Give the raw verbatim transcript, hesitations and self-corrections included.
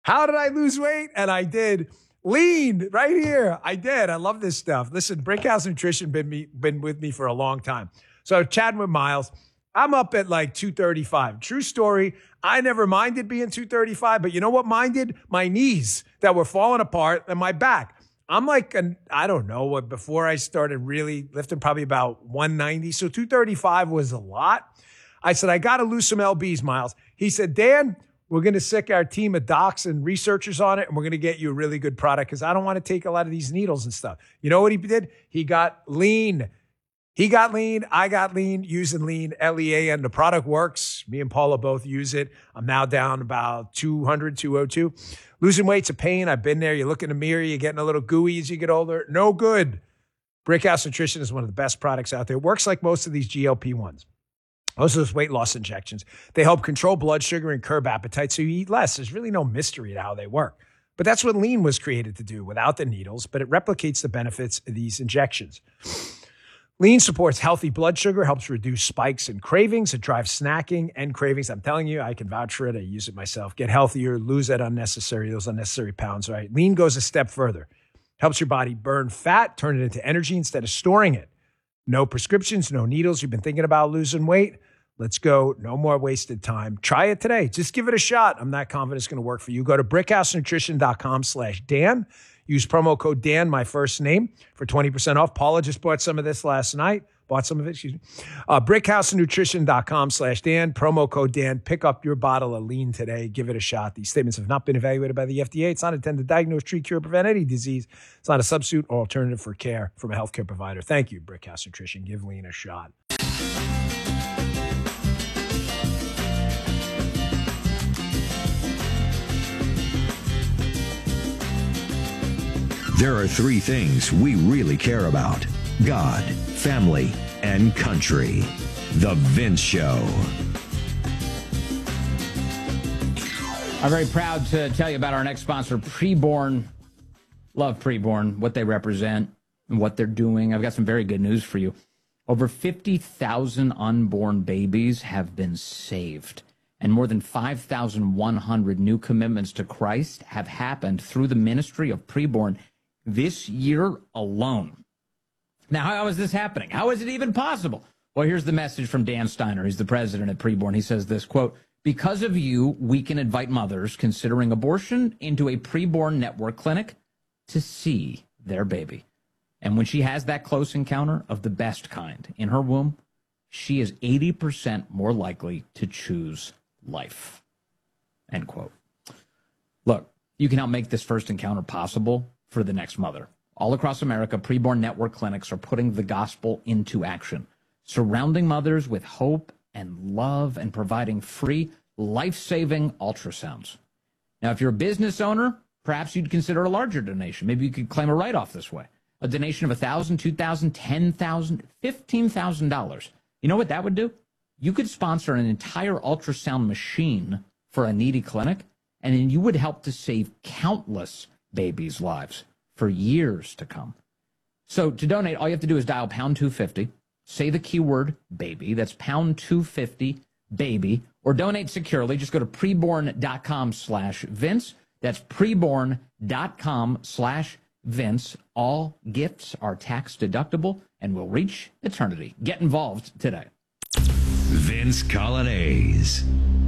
How did I lose weight? And I did. Lean right here. I did. I love this stuff. Listen, Brickhouse Nutrition been me been with me for a long time. So chatting with Miles, I'm up at like two thirty-five. True story. I never minded being two thirty-five, but you know what minded? My knees that were falling apart and my back. I'm like, an, I don't know what, before I started really lifting, probably about one ninety. So two thirty-five was a lot. I said, I got to lose some L Bs, Miles. He said, Dan, we're going to sick our team of docs and researchers on it, and we're going to get you a really good product because I don't want to take a lot of these needles and stuff. You know what he did? He got lean. He got lean. I got lean using lean, L E A, and the product works. Me and Paula both use it. I'm now down about two hundred, two oh two. Losing weight's a pain. I've been there. You look in the mirror, you're getting a little gooey as you get older. No good. Brickhouse Nutrition is one of the best products out there. It works like most of these G L P ones. Most of those weight loss injections, they help control blood sugar and curb appetite so you eat less. There's really no mystery to how they work. But that's what lean was created to do without the needles, but it replicates the benefits of these injections. Lean supports healthy blood sugar, helps reduce spikes and cravings. It drives snacking and cravings. I'm telling you, I can vouch for it. I use it myself. Get healthier, lose that unnecessary, those unnecessary pounds, right? Lean goes a step further. Helps your body burn fat, turn it into energy instead of storing it. No prescriptions, no needles. You've been thinking about losing weight? Let's go. No more wasted time. Try it today. Just give it a shot. I'm not confident it's going to work for you. Go to brickhousenutrition.com slash Dan. Use promo code Dan, my first name, for twenty percent off. Paula just bought some of this last night. Bought some of it, excuse me. Uh, brickhousenutrition.com slash Dan. Promo code Dan. Pick up your bottle of lean today. Give it a shot. These statements have not been evaluated by the F D A. It's not intended to diagnose, treat, cure, prevent any disease. It's not a substitute or alternative for care from a healthcare provider. Thank you, Brickhouse Nutrition. Give lean a shot. There are three things we really care about: God, family, and country. The Vince Show. I'm very proud to tell you about our next sponsor, Preborn. Love Preborn, what they represent and what they're doing. I've got some very good news for you. Over fifty thousand unborn babies have been saved, and more than five thousand one hundred new commitments to Christ have happened through the ministry of Preborn this year alone. Now, how is this happening? How is it even possible? Well, here's the message from Dan Steiner. He's the president at Preborn. He says this, quote, "Because of you, we can invite mothers considering abortion into a Preborn network clinic to see their baby. And when she has that close encounter of the best kind in her womb, she is eighty percent more likely to choose life." End quote. Look, you can help make this first encounter possible for the next mother. All across America, Preborn network clinics are putting the gospel into action, surrounding mothers with hope and love and providing free, life-saving ultrasounds. Now, if you're a business owner, perhaps you'd consider a larger donation. Maybe you could claim a write-off this way. A donation of one thousand dollars, two thousand dollars, ten thousand dollars, fifteen thousand dollars. You know what that would do? You could sponsor an entire ultrasound machine for a needy clinic, and then you would help to save countless babies' lives for years to come. So to donate, all you have to do is dial pound two fifty, say the keyword baby, that's pound two fifty, baby, or donate securely. Just go to preborn.com slash Vince. That's preborn.com slash Vince. All gifts are tax deductible and will reach eternity. Get involved today. Vince Coglianese.